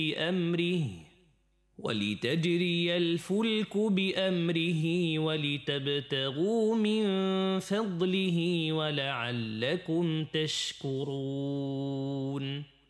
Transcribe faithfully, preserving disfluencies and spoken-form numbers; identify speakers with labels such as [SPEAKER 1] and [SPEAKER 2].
[SPEAKER 1] بأمره ولتجري الفلك بأمره ولتبتغوا من فضله ولعلكم تشكرون